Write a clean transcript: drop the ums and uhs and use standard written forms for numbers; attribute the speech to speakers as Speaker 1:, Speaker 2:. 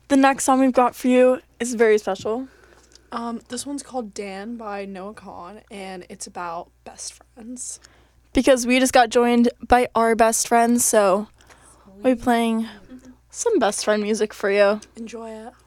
Speaker 1: The next song we've got for you is very special.
Speaker 2: This one's called Dan by Noah Kahan, and it's about best friends.
Speaker 1: Because we just got joined by our best friends, so we'll be playing some best friend music for you.
Speaker 2: Enjoy it.